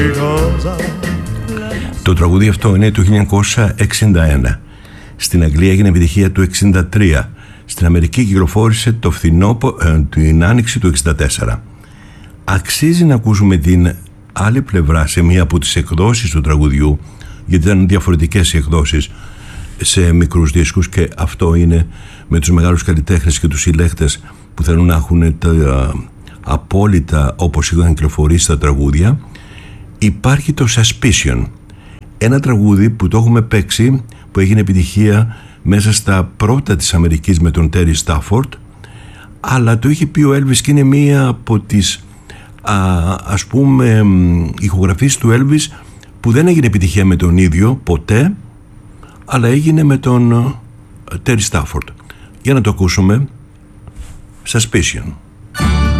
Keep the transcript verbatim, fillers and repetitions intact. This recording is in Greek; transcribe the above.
Το τραγούδι αυτό είναι του χίλια εννιακόσια εξήντα ένα. Στην Αγγλία έγινε επιτυχία του εξήντα τρία. Στην Αμερική κυκλοφόρησε το φθινόπω, ε, την άνοιξη του εξήντα τέσσερα. Αξίζει να ακούσουμε την άλλη πλευρά σε μία από τις εκδόσεις του τραγουδιού, γιατί ήταν διαφορετικές οι εκδόσεις σε μικρούς δίσκους, και αυτό είναι με τους μεγάλους καλλιτέχνες και τους συλλέκτες που θέλουν να έχουν τα απόλυτα όπως είχαν κυκλοφορήσει τα τραγούδια. Υπάρχει το Suspicion, ένα τραγούδι που το έχουμε παίξει, που έγινε επιτυχία μέσα στα πρώτα της Αμερικής με τον Terry Stafford, αλλά το είχε πει ο Elvis και είναι μία από τις α, ας πούμε ηχογραφίες του Elvis που δεν έγινε επιτυχία με τον ίδιο ποτέ, αλλά έγινε με τον Terry Stafford. Για να το ακούσουμε. Suspicion.